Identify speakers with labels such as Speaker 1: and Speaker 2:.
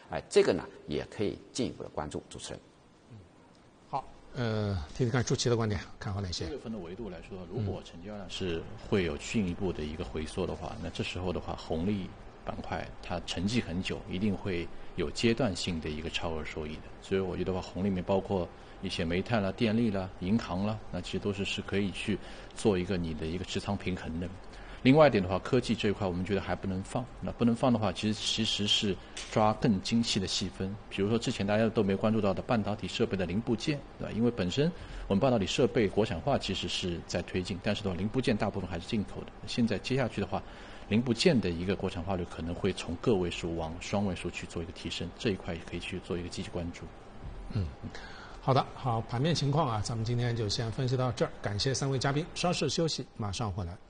Speaker 1: 这个呢也可以进一步的关注。主持人。
Speaker 2: 好，听听看朱琦的观点，看好哪些？6
Speaker 3: 月份的维度来说，如果成交量是会有进一步的一个回缩的话，那这时候的话，红利板块它沉寂很久，一定会有阶段性的一个超额收益的。所以我觉得话，红利里面包括一些煤炭啦、电力啦、银行啦，那其实都是可以去做一个你的一个持仓平衡的。另外一点的话，科技这一块我们觉得还不能放。那不能放的话，其实是抓更精细的细分。比如说之前大家都没关注到的半导体设备的零部件，对吧？因为本身我们半导体设备国产化其实是在推进，但是的话，零部件大部分还是进口的。现在接下去的话，零部件的一个国产化率可能会从个位数往双位数去做一个提升，这一块也可以去做一个积极关注。
Speaker 2: 好的，好，盘面情况啊，咱们今天就先分析到这儿，感谢3位嘉宾，稍事休息，马上回来。